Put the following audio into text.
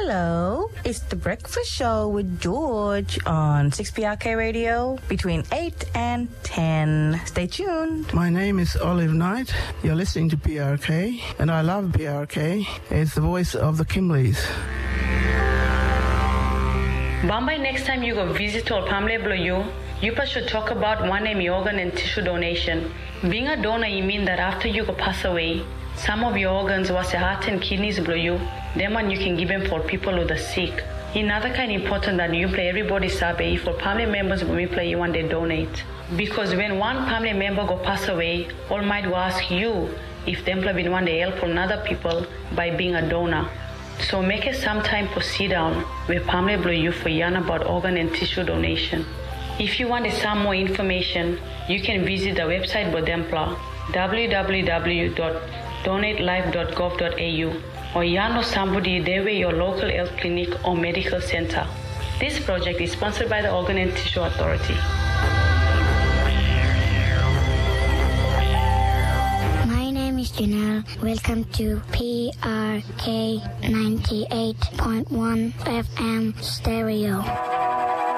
Hello, it's the Breakfast Show with George on 6PRK Radio between 8 and 10. Stay tuned. My name is Olive Knight. You're listening to PRK, and I love PRK. It's the voice of the Kimleys. Bombay, next time you go visit or Pamela Bloyu, you should talk about one name organ and tissue donation. Being a donor, you mean that after you go pass away, some of your organs was the heart and kidneys blow you, them and you can give them for people who are sick. Another kind important that you play everybody survey for family members when we play you when they donate. Because when one family member go pass away, all might go ask you if them been one day help another people by being a donor. So make it some time to sit down with family blow you for yarn about organ and tissue donation. If you want some more information, you can visit the website Bodempla, www.donatelife.gov.au, or yarn with somebody there with your local health clinic or medical center. This project is sponsored by the Organ and Tissue Authority. My name is Janelle. Welcome to PRK 98.1 FM Stereo.